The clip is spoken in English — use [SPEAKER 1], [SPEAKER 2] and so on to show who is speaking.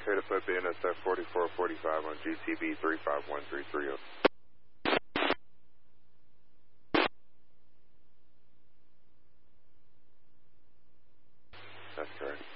[SPEAKER 1] Here to put BNSF 4445 on GTB 351330. That's correct.